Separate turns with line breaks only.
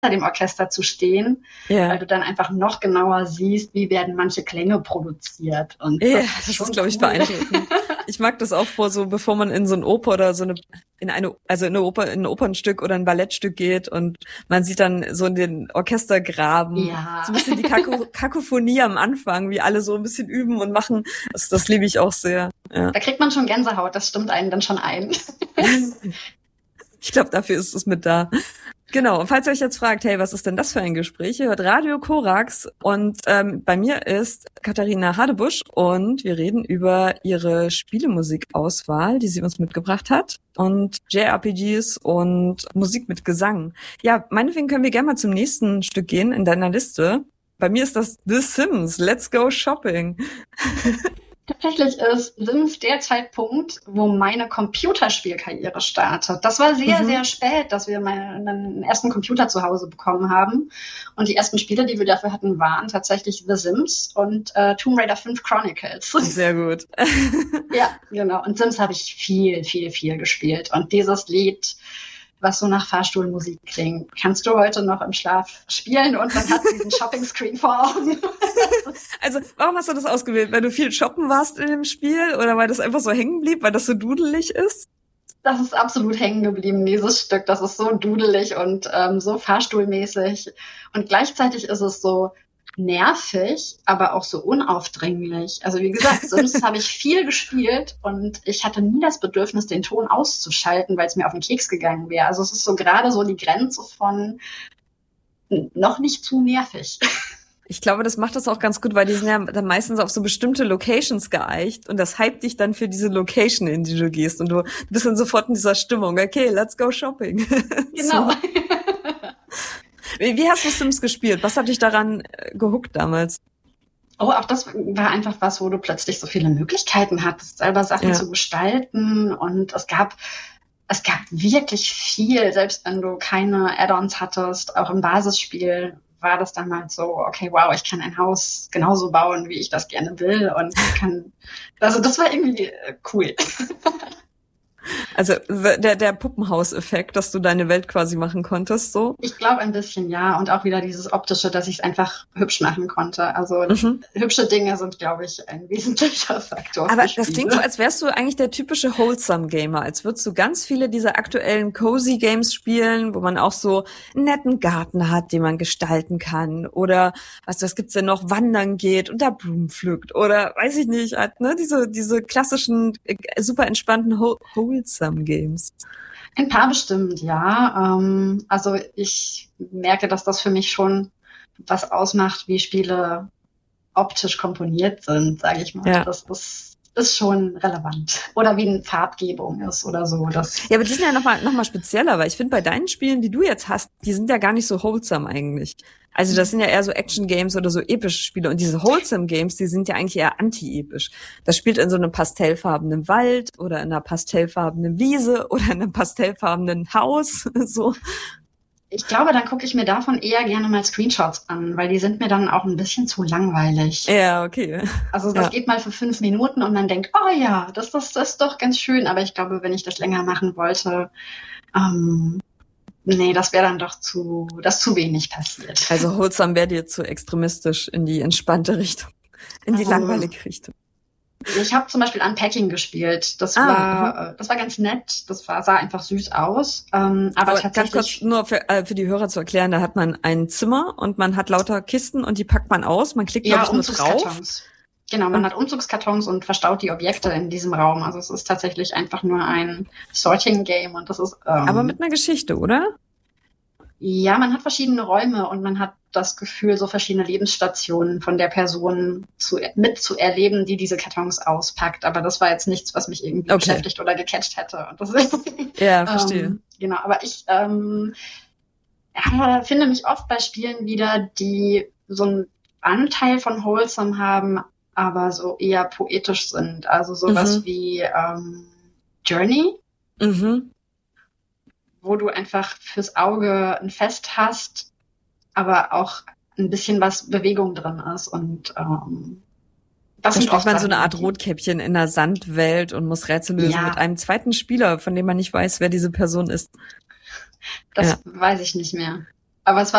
dem Orchester zu stehen, weil du dann einfach noch genauer siehst, wie werden manche Klänge produziert. Und
das ist, glaube ich, beeindruckend. Ich mag das auch bevor man in so eine Oper oder in ein Opernstück oder ein Ballettstück geht und man sieht dann so in den Orchestergraben so ein bisschen die Kakophonie am Anfang, wie alle so ein bisschen üben und machen. Das liebe ich auch sehr. Ja.
Da kriegt man schon Gänsehaut, das stimmt einen dann schon ein.
Ich glaube, dafür ist es mit da. Genau, und falls ihr euch jetzt fragt, hey, was ist denn das für ein Gespräch? Ihr hört Radio Korax und bei mir ist Katharina Hadebusch und wir reden über ihre Spielemusikauswahl, die sie uns mitgebracht hat und JRPGs und Musik mit Gesang. Ja, meinetwegen können wir gerne mal zum nächsten Stück gehen in deiner Liste. Bei mir ist das The Sims, Let's Go Shopping.
Tatsächlich ist Sims der Zeitpunkt, wo meine Computerspielkarriere startet. Das war sehr, sehr spät, dass wir meinen ersten Computer zu Hause bekommen haben. Und die ersten Spiele, die wir dafür hatten, waren tatsächlich The Sims und Tomb Raider 5 Chronicles.
Sehr gut.
Ja, genau. Und Sims habe ich viel, viel, viel gespielt. Und dieses Lied, was so nach Fahrstuhlmusik klingt, kannst du heute noch im Schlaf spielen und man hat diesen Shopping-Screen vor Augen.
Also, warum hast du das ausgewählt? Weil du viel shoppen warst in dem Spiel oder weil das einfach so hängen blieb, weil das so dudelig ist?
Das ist absolut hängen geblieben, dieses Stück. Das ist so dudelig und so fahrstuhlmäßig. Und gleichzeitig ist es so nervig, aber auch so unaufdringlich. Also wie gesagt, sonst habe ich viel gespielt und ich hatte nie das Bedürfnis, den Ton auszuschalten, weil es mir auf den Keks gegangen wäre. Also es ist so gerade so die Grenze von noch nicht zu nervig.
Ich glaube, das macht das auch ganz gut, weil die sind ja dann meistens auf so bestimmte Locations geeicht und das hypt dich dann für diese Location, in die du gehst und du bist dann sofort in dieser Stimmung. Okay, let's go shopping.
Genau.
So. Wie hast du Sims gespielt? Was hat dich daran gehuckt damals?
Oh, auch das war einfach was, wo du plötzlich so viele Möglichkeiten hattest, selber Sachen zu gestalten. Und es gab wirklich viel, selbst wenn du keine Add-ons hattest, auch im Basisspiel war das damals so, okay, wow, ich kann ein Haus genauso bauen, wie ich das gerne will. Und also das war irgendwie cool.
Also der Puppenhaus-Effekt, dass du deine Welt quasi machen konntest, so?
Ich glaube ein bisschen, ja. Und auch wieder dieses Optische, dass ich es einfach hübsch machen konnte. Also hübsche Dinge sind, glaube ich, ein wesentlicher Faktor.
Aber das klingt so, als wärst du eigentlich der typische Wholesome-Gamer. Als würdest du ganz viele dieser aktuellen Cozy-Games spielen, wo man auch so einen netten Garten hat, den man gestalten kann. Oder was gibt's denn noch? Wandern geht und da Blumen pflückt. Oder weiß ich nicht, ne? Diese klassischen, super entspannten Wholesome Games.
Ein paar bestimmt, ja. Also ich merke, dass das für mich schon was ausmacht, wie Spiele optisch komponiert sind, sage ich mal. Ja. Das ist schon relevant. Oder wie eine Farbgebung ist oder so.
Ja, aber die sind ja noch mal spezieller, weil ich finde, bei deinen Spielen, die du jetzt hast, die sind ja gar nicht so wholesome eigentlich. Also das sind ja eher so Action-Games oder so epische Spiele. Und diese Wholesome-Games, die sind ja eigentlich eher anti-episch. Das spielt in so einem pastellfarbenen Wald oder in einer pastellfarbenen Wiese oder in einem pastellfarbenen Haus. So.
Ich glaube, dann gucke ich mir davon eher gerne mal Screenshots an, weil die sind mir dann auch ein bisschen zu langweilig.
Ja, okay.
Also das geht mal für 5 Minuten und man denkt, oh ja, das ist doch ganz schön. Aber ich glaube, wenn ich das länger machen wollte, nee, das wäre dann doch zu wenig passiert.
Also Wholesome wäre dir zu extremistisch in die entspannte Richtung, in die langweilige Richtung.
Ich habe zum Beispiel Unpacking gespielt. Das war ganz nett. Das sah einfach süß aus. Aber tatsächlich.
Ganz kurz nur für die Hörer zu erklären, da hat man ein Zimmer und man hat lauter Kisten und die packt man aus. Man klickt, glaube ich, nur drauf.
Genau, man hat Umzugskartons und verstaut die Objekte in diesem Raum. Also es ist tatsächlich einfach nur ein Sorting-Game und das ist.
Aber mit einer Geschichte, oder?
Ja, man hat verschiedene Räume und man hat das Gefühl, so verschiedene Lebensstationen von der Person mitzuerleben, die diese Kartons auspackt. Aber das war jetzt nichts, was mich irgendwie beschäftigt oder gecatcht hätte. Und das
ja, verstehe.
Genau, aber ich finde mich oft bei Spielen wieder, die so einen Anteil von Wholesome haben, aber so eher poetisch sind. Also sowas wie Journey. Wo du einfach fürs Auge ein Fest hast, aber auch ein bisschen was Bewegung drin ist. Und
das da spielt man so eine Art Rotkäppchen in der Sandwelt und muss Rätsel lösen mit einem zweiten Spieler, von dem man nicht weiß, wer diese Person ist.
Das weiß ich nicht mehr. Aber es war